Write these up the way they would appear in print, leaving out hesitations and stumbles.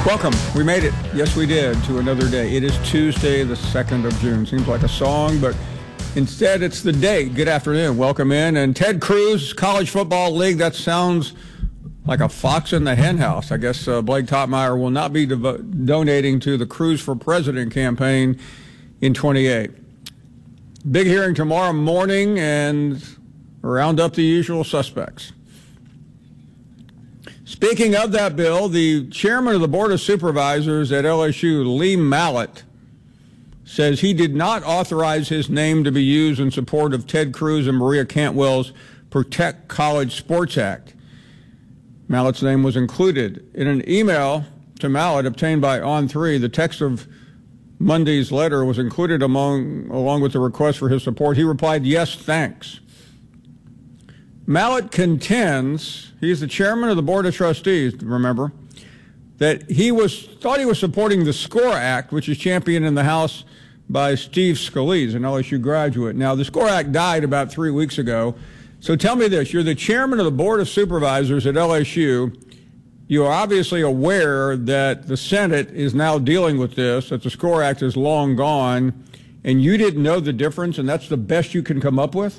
Welcome. We made it. Yes, we did, to another day. It is Tuesday, the 2nd of June. Seems like a song, but instead it's the date. Good afternoon. Welcome in. And Ted Cruz, College Football League, that sounds like a fox in the hen house. I guess Blake Toppmeyer will not be donating to the Cruz for President campaign in 28. Big hearing tomorrow morning and round up the usual suspects. Speaking of that bill, the chairman of the Board of Supervisors at LSU, Lee Mallett, says he did not authorize his name to be used in support of Ted Cruz and Maria Cantwell's Protect College Sports Act. Mallett's name was included. In an email to Mallett obtained by On3, the text of Monday's letter was included along with the request for his support. He replied, "Yes, thanks." Mallett contends, he's the chairman of the Board of Trustees, remember, that he thought he was supporting the SCORE Act, which is championed in the House by Steve Scalise, an LSU graduate. Now, the SCORE Act died about 3 weeks ago. So tell me this, you're the chairman of the Board of Supervisors at LSU. You are obviously aware that the Senate is now dealing with this, that the SCORE Act is long gone, and you didn't know the difference, and that's the best you can come up with?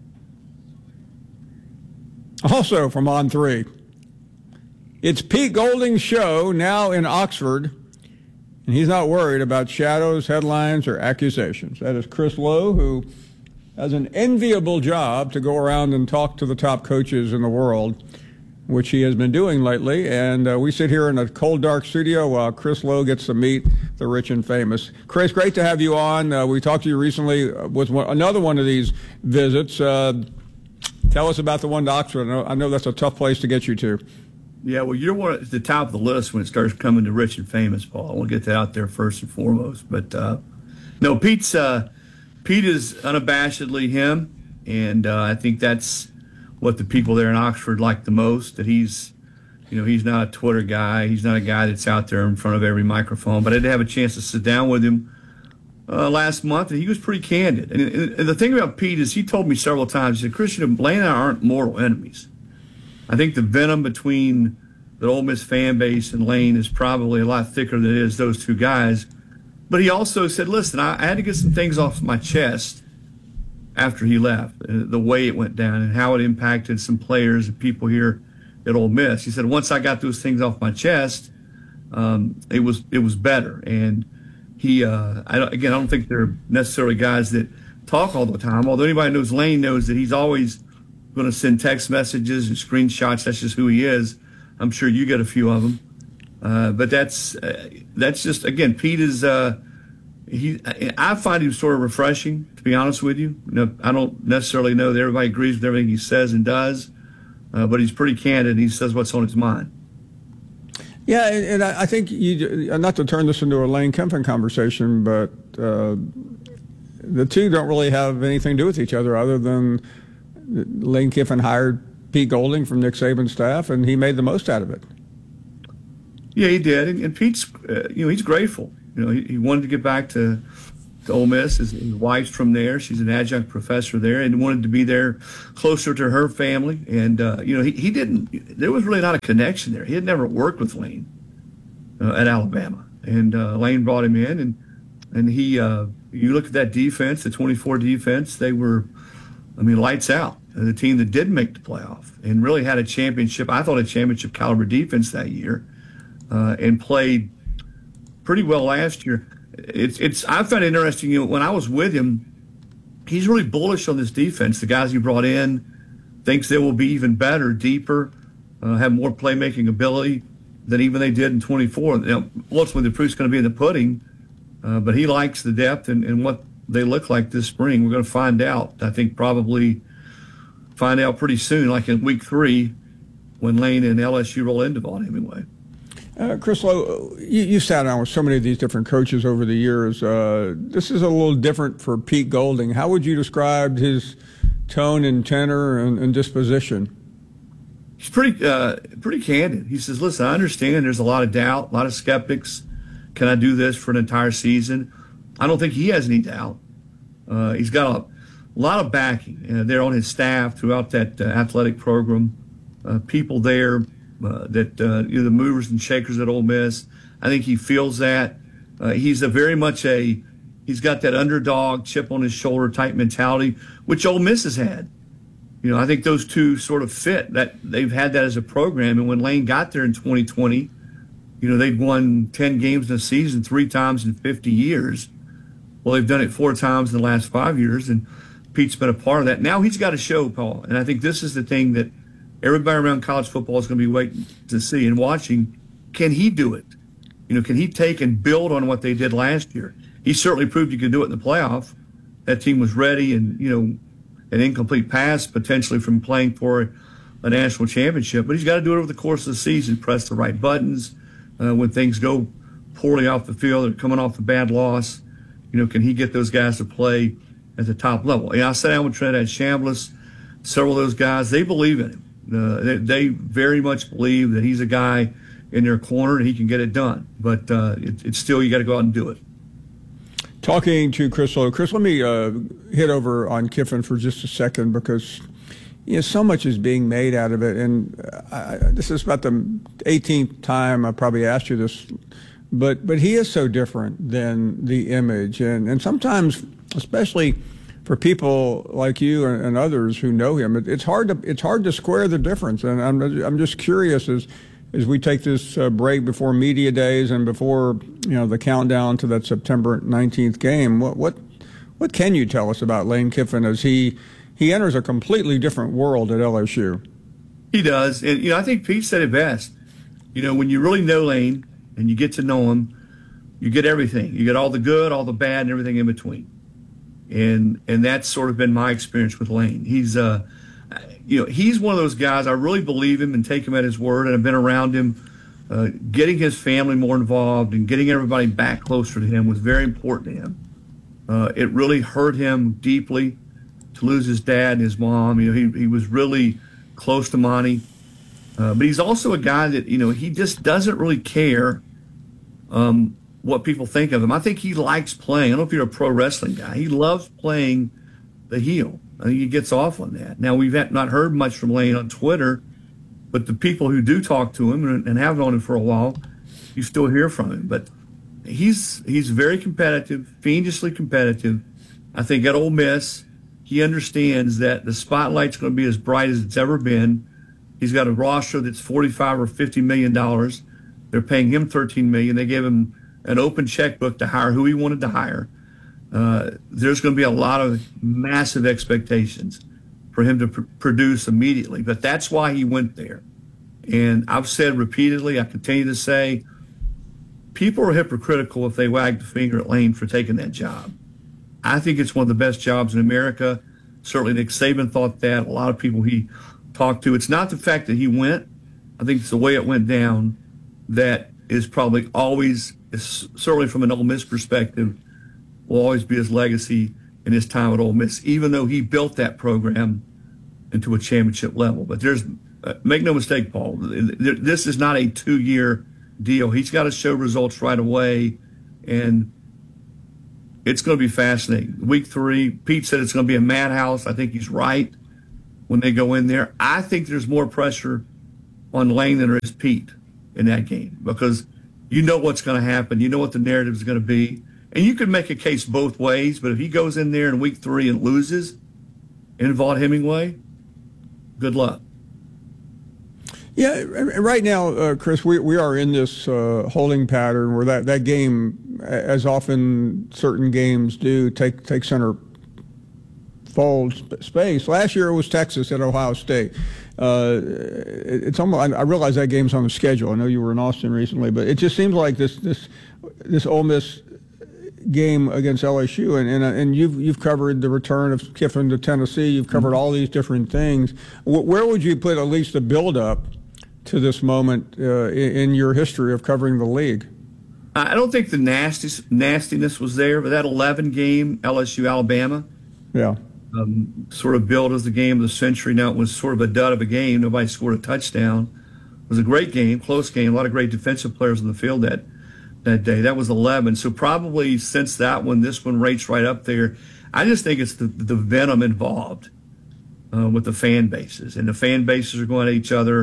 Also from On3, it's Pete Golding's show now in Oxford, and he's not worried about shadows, headlines, or accusations. That is Chris Lowe, who has an enviable job to go around and talk to the top coaches in the world, which he has been doing lately. And we sit here in a cold, dark studio while Chris Lowe gets to meet the rich and famous. Chris, great to have you on. We talked to you recently with another one of these visits. Tell us about the one to Oxford. I know that's a tough place to get you to. Yeah, well, you're one at the top of the list when it starts coming to rich and famous, Paul. We'll get that out there first and foremost. But no, Pete is unabashedly him, and I think that's what the people there in Oxford like the most. That he's not a Twitter guy. He's not a guy that's out there in front of every microphone. But I did have a chance to sit down with him last month, and he was pretty candid. And the thing about Pete is he told me several times, he said, "Christian, Lane and I aren't mortal enemies. I think the venom between the Ole Miss fan base and Lane is probably a lot thicker than it is those two guys." But he also said, listen, I had to get some things off my chest after he left, the way it went down and how it impacted some players and people here at Ole Miss. He said, once I got those things off my chest, it was better. And he, I don't think they're necessarily guys that talk all the time. Although anybody knows Lane knows that he's always going to send text messages and screenshots. That's just who he is. I'm sure you get a few of them. But that's just, again, Pete is, I find him sort of refreshing, to be honest with you. I don't necessarily know that everybody agrees with everything he says and does, but he's pretty candid and he says what's on his mind. Yeah, and I think not to turn this into a Lane Kiffin conversation, but the two don't really have anything to do with each other other than Lane Kiffin hired Pete Golding from Nick Saban's staff, and he made the most out of it. Yeah, he did, and Pete's, he's grateful. He wanted to get back to Ole Miss. His wife's from there; she's an adjunct professor there, and wanted to be there, closer to her family. And he didn't. There was really not a connection there. He had never worked with Lane at Alabama, and Lane brought him in, and he. You look at that defense, the 24 defense. They were, lights out. The team that did make the playoff and really had a championship. I thought a championship caliber defense that year. And played pretty well last year. I found it interesting. When I was with him, he's really bullish on this defense. The guys he brought in thinks they will be even better, deeper, have more playmaking ability than even they did in 24. Ultimately, the proof's going to be in the pudding, but he likes the depth and what they look like this spring. We're going to find out. I think probably find out pretty soon, like in week 3, when Lane and LSU roll into Vaughn Hemingway. Chris Lowe, you sat down with so many of these different coaches over the years. This is a little different for Pete Golding. How would you describe his tone and tenor and disposition? He's pretty candid. He says, listen, I understand there's a lot of doubt, a lot of skeptics. Can I do this for an entire season? I don't think he has any doubt. He's got a lot of backing there on his staff throughout that athletic program, people there. The movers and shakers at Ole Miss. I think he feels that. He's he's got that underdog chip on his shoulder type mentality, which Ole Miss has had. I think those two sort of fit. That they've had that as a program. And when Lane got there in 2020, they'd won 10 games in a season 3 times in 50 years. Well, they've done it 4 times in the last 5 years, and Pete's been a part of that. Now he's got to show, Paul, and I think this is the thing that everybody around college football is going to be waiting to see and watching. Can he do it? Can he take and build on what they did last year? He certainly proved he could do it in the playoff. That team was ready, and, an incomplete pass potentially from playing for a national championship. But he's got to do it over the course of the season, press the right buttons. When things go poorly off the field or coming off a bad loss, can he get those guys to play at the top level? I sat down with Trinidad Chambliss, several of those guys. They believe in him. They very much believe that he's a guy in their corner and he can get it done. But it's still, you got to go out and do it. Talking to Chris Low. Chris, let me hit over on Kiffin for just a second, because so much is being made out of it. And this is about the 18th time I probably asked you this, but he is so different than the image. And sometimes, especially for people like you and others who know him, it's hard to square the difference. And I'm just curious, as we take this break before media days and before the countdown to that September 19th game, what can you tell us about Lane Kiffin as he enters a completely different world at LSU? He does, and I think Pete said it best. When you really know Lane and you get to know him, you get everything. You get all the good, all the bad, and everything in between. And that's sort of been my experience with Lane. He's he's one of those guys. I really believe him and take him at his word, and I've been around him. Getting his family more involved and getting everybody back closer to him was very important to him. It really hurt him deeply to lose his dad and his mom. He was really close to Monty. But he's also a guy that, he just doesn't really care what people think of him. I think he likes playing. I don't know if you're a pro wrestling guy. He loves playing the heel. I think he gets off on that. Now, we've not heard much from Lane on Twitter, but the people who do talk to him and have known him for a while, you still hear from him. But he's very competitive, fiendishly competitive. I think at Ole Miss, he understands that the spotlight's going to be as bright as it's ever been. He's got a roster that's $45 or $50 million. They're paying him $13 million. They gave him an open checkbook to hire who he wanted to hire. There's going to be a lot of massive expectations for him to produce immediately. But that's why he went there. And I've said repeatedly, I continue to say, people are hypocritical if they wag the finger at Lane for taking that job. I think it's one of the best jobs in America. Certainly Nick Saban thought that. A lot of people he talked to. It's not the fact that he went. I think it's the way it went down that is probably always, certainly from an Ole Miss perspective, will always be his legacy in his time at Ole Miss, even though he built that program into a championship level. But make no mistake, Paul, this is not a 2-year deal. He's got to show results right away, and it's going to be fascinating. Week 3, Pete said it's going to be a madhouse. I think he's right when they go in there. I think there's more pressure on Lane than there is Pete in that game, because you know what's going to happen. You know what the narrative is going to be. And you could make a case both ways, but if he goes in there in week 3 and loses in Vaught-Hemingway, good luck. Yeah, right now, Chris, we are in this holding pattern where that game, as often certain games do, take center fold space. Last year it was Texas at Ohio State. It's almost, I realize that game's on the schedule. I know you were in Austin recently, but it just seems like this Ole Miss game against LSU, and you've covered the return of Kiffin to Tennessee. You've covered all these different things. Where would you put at least the build-up to this moment in your history of covering the league? I don't think the nastiness was there, but that 11 game LSU Alabama, yeah, sort of billed as the game of the century. Now it was sort of a dud of a game. Nobody scored a touchdown. It was a great game, close game. A lot of great defensive players on the field that day. That was 11. So probably since that one, this one rates right up there. I just think it's the venom involved with the fan bases, and the fan bases are going at each other.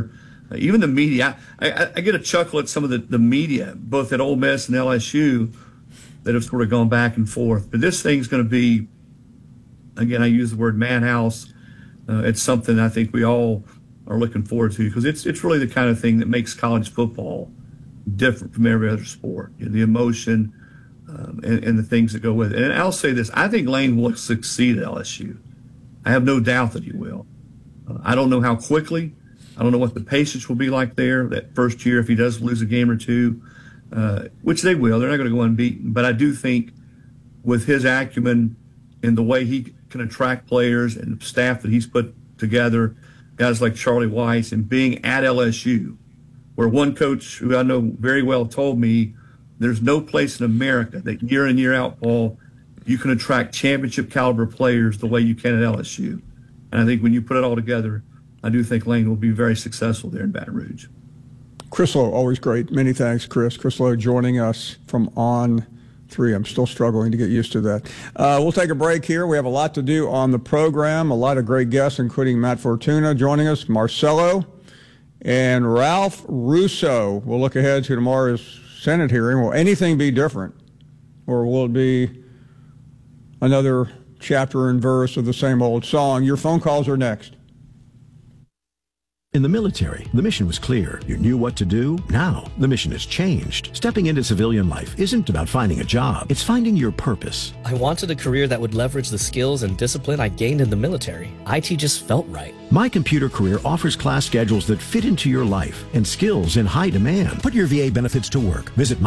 Even the media, I get a chuckle at some of the media, both at Ole Miss and LSU, that have sort of gone back and forth. But this thing's going to be, again, I use the word madhouse. It's something I think we all are looking forward to, because it's really the kind of thing that makes college football different from every other sport. You know, the emotion and the things that go with it. And I'll say this, I think Lane will succeed at LSU. I have no doubt that he will. I don't know how quickly. I don't know what the patience will be like there that first year if he does lose a game or two, which they will. They're not going to go unbeaten. But I do think with his acumen and the way he can attract players and the staff that he's put together, guys like Charlie Weiss, and being at LSU, where one coach who I know very well told me there's no place in America that year in, year out, Paul, you can attract championship caliber players the way you can at LSU. And I think when you put it all together, I do think Lane will be very successful there in Baton Rouge. Chris Lowe, always great. Many thanks, Chris. Chris Lowe joining us from On 3. I'm still struggling to get used to that. We'll take a break here. We have a lot to do on the program, a lot of great guests, including Matt Fortuna joining us, Marcelo, and Ralph Russo. We'll look ahead to tomorrow's Senate hearing. Will anything be different, or will it be another chapter and verse of the same old song? Your phone calls are next. In the military, the mission was clear. You knew what to do. Now, the mission has changed. Stepping into civilian life isn't about finding a job. It's finding your purpose. I wanted a career that would leverage the skills and discipline I gained in the military. IT just felt right. My Computer Career offers class schedules that fit into your life and skills in high demand. Put your VA benefits to work. Visit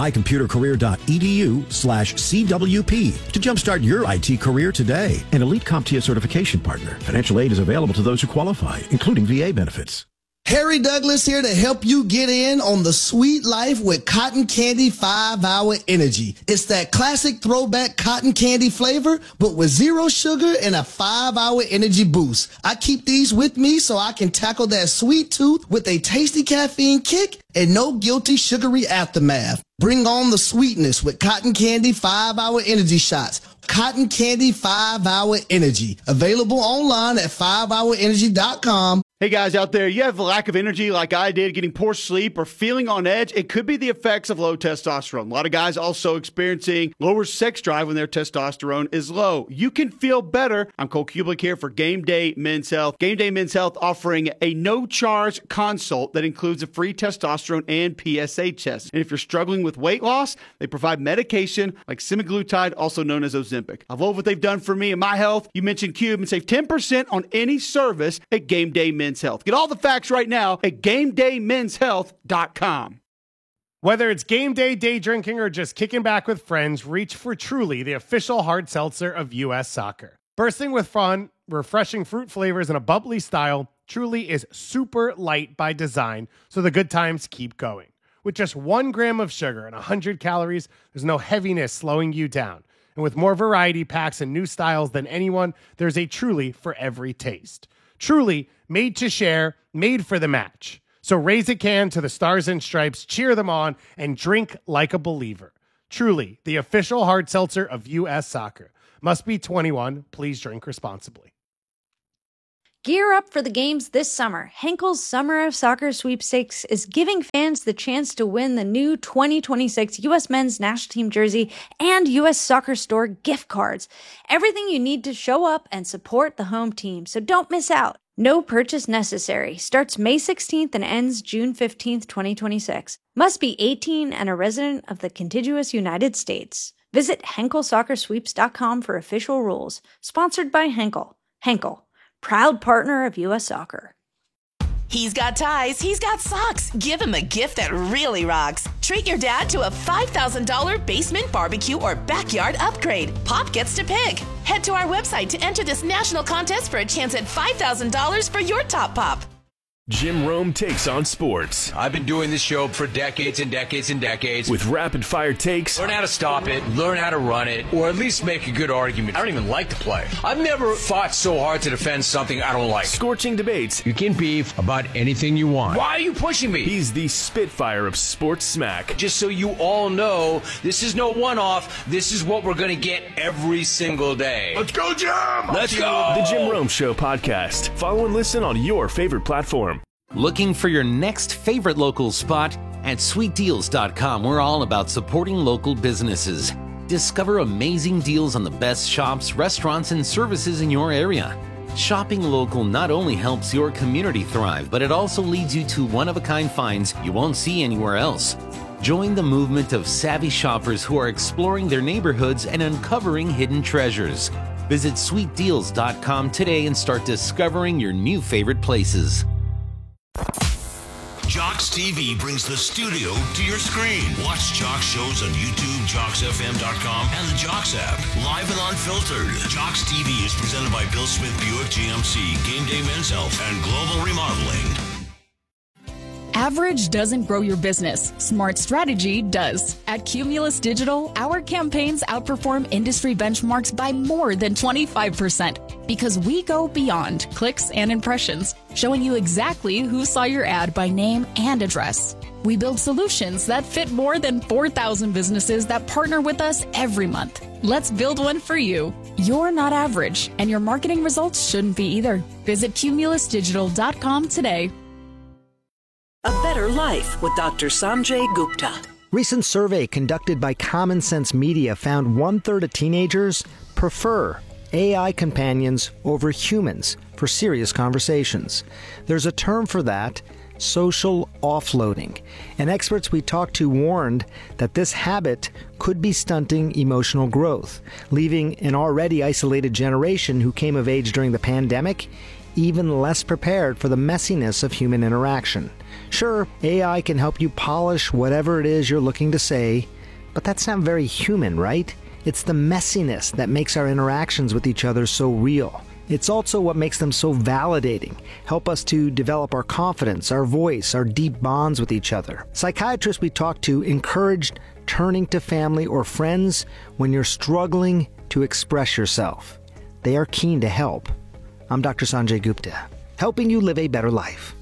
mycomputercareer.edu/CWP to jumpstart your IT career today. An elite CompTIA certification partner. Financial aid is available to those who qualify, including VA benefits. Harry Douglas here to help you get in on the sweet life with Cotton Candy 5-Hour Energy. It's that classic throwback cotton candy flavor, but with 0 sugar and a 5-hour energy boost. I keep these with me so I can tackle that sweet tooth with a tasty caffeine kick and no guilty sugary aftermath. Bring on the sweetness with Cotton Candy 5-Hour Energy Shots. Cotton Candy 5-Hour Energy. Available online at 5hourenergy.com. Hey guys out there, you have a lack of energy like I did, getting poor sleep or feeling on edge? It could be the effects of low testosterone. A lot of guys also experiencing lower sex drive when their testosterone is low. You can feel better. I'm Cole Kublik here for Game Day Men's Health. Game Day Men's Health offering a no-charge consult that includes a free testosterone and PSA test. And if you're struggling with weight loss, they provide medication like semaglutide, also known as Ozempic. I love what they've done for me and my health. You mentioned Cube and save 10% on any service at Game Day Men's Health. Get all the facts right now at GameDayMen'sHealth.com. Whether it's game day, day drinking, or just kicking back with friends, reach for Truly, the official hard seltzer of U.S. Soccer. Bursting with fun, refreshing fruit flavors, and a bubbly style, Truly is super light by design, so the good times keep going. With just 1 gram of sugar and 100 calories, there's no heaviness slowing you down. And with more variety packs and new styles than anyone, there's a Truly for every taste. Truly, made to share, made for the match. So raise a can to the Stars and Stripes, cheer them on, and drink like a believer. Truly, the official hard seltzer of U.S. Soccer. Must be 21. Please drink responsibly. Gear up for the games this summer. Henkel's Summer of Soccer Sweepstakes is giving fans the chance to win the new 2026 U.S. Men's National Team jersey and U.S. Soccer Store gift cards. Everything you need to show up and support the home team, so don't miss out. No purchase necessary. Starts May 16th and ends June 15th, 2026. Must be 18 and a resident of the contiguous United States. Visit HenkelSoccerSweeps.com for official rules. Sponsored by Henkel. Henkel, proud partner of U.S. Soccer. He's got ties, he's got socks. Give him a gift that really rocks. Treat your dad to a $5,000 basement barbecue or backyard upgrade. Pop gets to pick. Head to our website to enter this national contest for a chance at $5,000 for your top pop. Jim Rome takes on sports. I've been doing this show for decades and decades and decades. With rapid-fire takes. Learn how to stop it, learn how to run it, or at least make a good argument. I don't even like the play. I've never fought so hard to defend something I don't like. Scorching debates. You can beef about anything you want. Why are you pushing me? He's the Spitfire of sports smack. Just so you all know, this is no one-off. This is what we're going to get every single day. Let's go, Jim! Let's go! The Jim Rome Show podcast. Follow and listen on your favorite platform. Looking for your next favorite local spot? At sweetdeals.com, we're all about supporting local businesses. Discover amazing deals on the best shops, restaurants, and services in your area. Shopping local not only helps your community thrive, but it also leads you to one-of-a-kind finds you won't see anywhere else. Join the movement of savvy shoppers who are exploring their neighborhoods and uncovering hidden treasures. Visit sweetdeals.com today and start discovering your new favorite places. Jocks TV brings the studio to your screen. Watch Jocks shows on YouTube, JocksFM.com, and the Jocks app. Live and unfiltered. Jocks TV is presented by Bill Smith Buick GMC, Game Day Men's Health, and Global Remodeling. Average doesn't grow your business. Smart strategy does. At Cumulus Digital, our campaigns outperform industry benchmarks by more than 25% because we go beyond clicks and impressions, showing you exactly who saw your ad by name and address. We build solutions that fit more than 4,000 businesses that partner with us every month. Let's build one for you. You're not average, and your marketing results shouldn't be either. Visit cumulusdigital.com today. A Better Life with Dr. Sanjay Gupta. Recent survey conducted by Common Sense Media found 1/3 of teenagers prefer AI companions over humans for serious conversations. There's a term for that, social offloading. And experts we talked to warned that this habit could be stunting emotional growth, leaving an already isolated generation who came of age during the pandemic even less prepared for the messiness of human interaction. Sure, AI can help you polish whatever it is you're looking to say, but that's not very human, right? It's the messiness that makes our interactions with each other so real. It's also what makes them so validating, help us to develop our confidence, our voice, our deep bonds with each other. Psychiatrists we talked to encouraged turning to family or friends when you're struggling to express yourself. They are keen to help. I'm Dr. Sanjay Gupta, helping you live a better life.